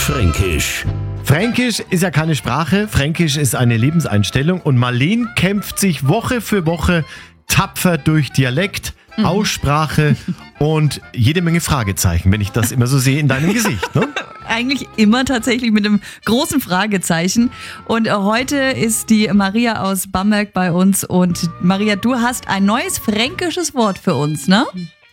Fränkisch. Fränkisch ist ja keine Sprache, Fränkisch ist eine Lebenseinstellung und Marleen kämpft sich Woche für Woche tapfer durch Dialekt, Aussprache und jede Menge Fragezeichen, wenn ich das immer so sehe in deinem Gesicht. Ne? Eigentlich immer tatsächlich mit einem großen Fragezeichen. Und heute ist die Maria aus Bamberg bei uns. Und Maria, du hast ein neues fränkisches Wort für uns, ne?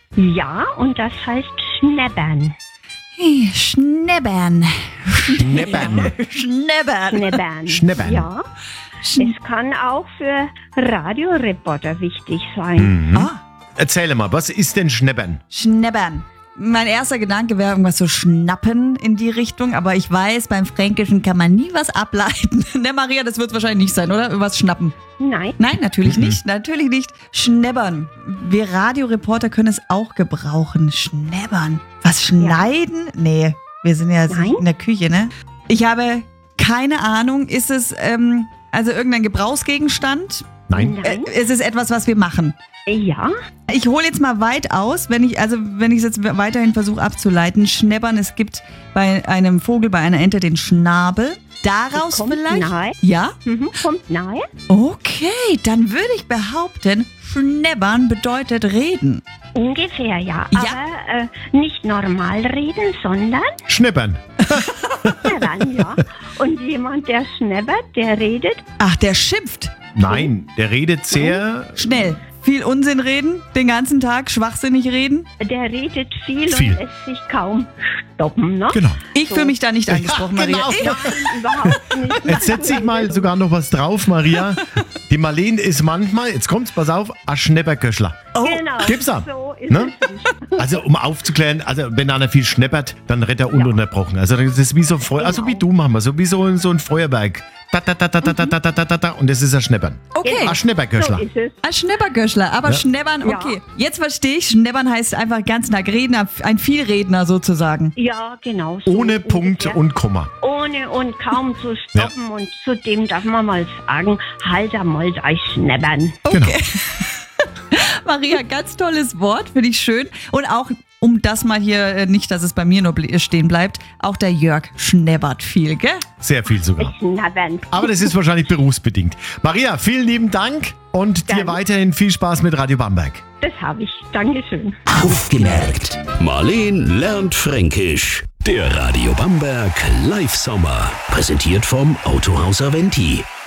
Ja, und das heißt Schnebbern. Hey, Schnebbern. Schneppern. Schnebbern. Schnebbern. Schnebbern. Ja, es kann auch für Radioreporter wichtig sein. Erzähl mal, was ist denn Schneppern? Schnebbern. Mein erster Gedanke wäre irgendwas so schnappen in die Richtung, aber ich weiß, beim Fränkischen kann man nie was ableiten. Ne, Maria, das wird wahrscheinlich nicht sein, oder? Was schnappen? Nein, Nein, natürlich nicht. Natürlich nicht. Schnebbern. Wir Radioreporter können es auch gebrauchen. Schnebbern. Was schneiden? Nee, wir sind ja Nein. in der Küche, ne? Ich habe keine Ahnung. Ist es also irgendein Gebrauchsgegenstand? Nein. Ist es etwas, was wir machen? ja, Ich hole jetzt mal weit aus, wenn ich es jetzt weiterhin versuche abzuleiten. Schnebbern, es gibt bei einem Vogel, bei einer Ente den Schnabel. Daraus Kommt vielleicht? nahe. Ja? Kommt nahe. Okay, dann würde ich behaupten, Schnebbern bedeutet reden. Ungefähr, ja. Ja. Aber nicht normal reden, sondern Schneppern. schnebbern, ja. Und jemand, der schnebbert, der redet. Ach, der schimpft. Nein, der redet sehr Schnell. Viel Unsinn reden, den ganzen Tag schwachsinnig reden. Der redet viel, Viel. und lässt sich kaum stoppen, ne? Genau. Ich fühle mich da nicht angesprochen, Maria. genau. Ich- Nein, überhaupt nicht. Jetzt setze ich mal sogar noch was drauf, Maria. Die Marleen ist manchmal, jetzt kommt's, pass auf, ein Schnepperköschler. Genau. Gibt's auch. So ist Ne? es. Also um aufzuklären, also wenn einer viel schneppert, dann rennt er ununterbrochen. Also das ist wie so ein Feuer, also wie du machen so wie so ein Feuerwerk. Da, da, da, da, da, da, da, da, da, da, und das ist ein Schneppern. Okay. Ein Schnepperköschler. So ist es. Ein Schneppergöschler, aber Ja. Schnebbern, Ja. okay. Jetzt verstehe ich, Schnebbern heißt einfach ganz Tag reden, ein Vielredner sozusagen. Ja, genau. So Ohne Punkt ungefähr. und Komma. Ohne und kaum zu stoppen. Und zudem darf man mal sagen, halt einmal dein Schnebbern. Genau. Maria, ganz tolles Wort, finde ich schön. Und auch, um das mal hier, nicht, dass es bei mir nur stehen bleibt, auch der Jörg schnebbert viel, gell? Sehr viel sogar. Schnebbern. Aber das ist wahrscheinlich berufsbedingt. Maria, vielen lieben Dank und dir Danke. weiterhin viel Spaß mit Radio Bamberg. Das habe ich. Dankeschön. Aufgemerkt. Marleen lernt Fränkisch. Der Radio Bamberg Live-Sommer. Präsentiert vom Autohaus Aventi.